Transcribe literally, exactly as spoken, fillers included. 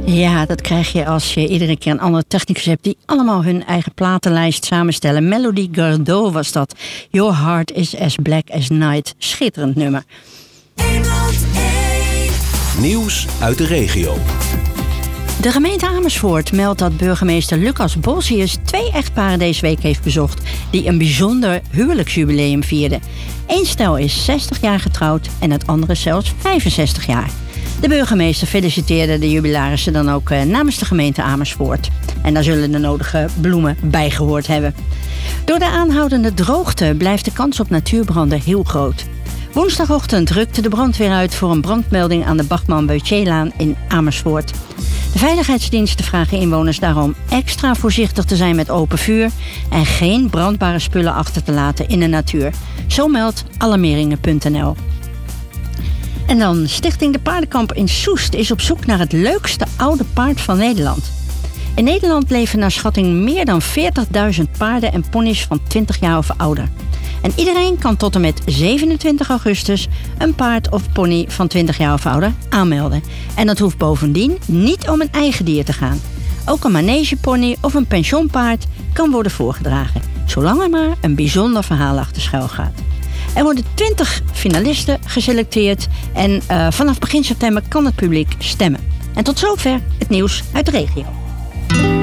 Ja, dat krijg je als je iedere keer een andere technicus hebt die allemaal hun eigen platenlijst samenstellen. Melody Gardot was dat. Your Heart is as Black as Night. Schitterend nummer. Nieuws uit de regio. De gemeente Amersfoort meldt dat burgemeester Lucas Bolsius twee echtparen deze week heeft bezocht die een bijzonder huwelijksjubileum vierden. Eén stel is zestig jaar getrouwd en het andere zelfs vijfenzestig jaar. De burgemeester feliciteerde de jubilarissen dan ook namens de gemeente Amersfoort. En daar zullen de nodige bloemen bij gehoord hebben. Door de aanhoudende droogte blijft de kans op natuurbranden heel groot. Woensdagochtend rukte de brandweer uit voor een brandmelding aan de Bachman-Beutjelaan in Amersfoort. De veiligheidsdiensten vragen inwoners daarom extra voorzichtig te zijn met open vuur en geen brandbare spullen achter te laten in de natuur. Zo meldt alarmeringen punt n l. En dan Stichting de Paardenkamp in Soest is op zoek naar het leukste oude paard van Nederland. In Nederland leven naar schatting meer dan veertigduizend paarden en ponies van twintig jaar of ouder. En iedereen kan tot en met zevenentwintig augustus een paard of pony van twintig jaar of ouder aanmelden. En dat hoeft bovendien niet om een eigen dier te gaan. Ook een manegepony of een pensioenpaard kan worden voorgedragen, zolang er maar een bijzonder verhaal achter schuil gaat. Er worden twintig finalisten geselecteerd en uh, vanaf begin september kan het publiek stemmen. En tot zover het nieuws uit de regio.